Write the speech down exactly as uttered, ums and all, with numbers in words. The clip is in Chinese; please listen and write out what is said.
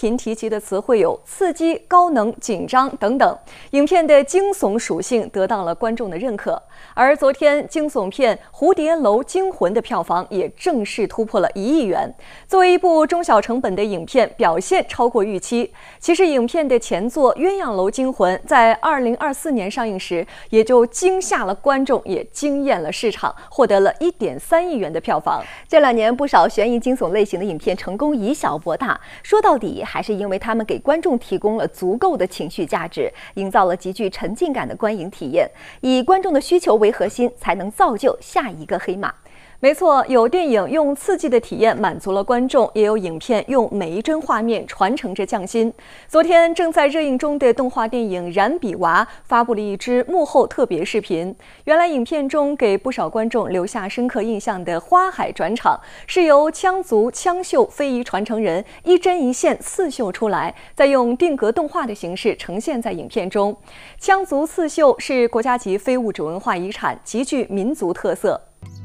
频提及的词汇有刺激、高能、紧张等等。影片的惊悚属性得到了观众的认可。而昨天，惊悚片《蝴蝶楼惊魂》的票房也正式突破了一亿元。作为一部中小成本的影片，表现超过预期。其实，影片的前作《鸳鸯楼惊魂》在二零二四年上映时，也就惊吓了观众，也惊艳了市场，获得了一点三亿元的票房。 这两年，不少悬疑惊悚类型的影片成功以小博大，说到底还是因为他们给观众提供了足够的情绪价值，营造了极具沉浸感的观影体验。以观众的需求为核心，才能造就下一个黑马。 没错，有电影用刺激的体验满足了观众，也有影片用每一帧画面传承着匠心。昨天正在热映中的动画电影《燃比娃》发布了一支幕后特别视频。原来影片中给不少观众留下深刻印象的花海转场，是由羌族羌绣非遗传承人一针一线刺绣出来，再用定格动画的形式呈现在影片中。羌族刺绣是国家级非物质文化遗产，极具民族特色。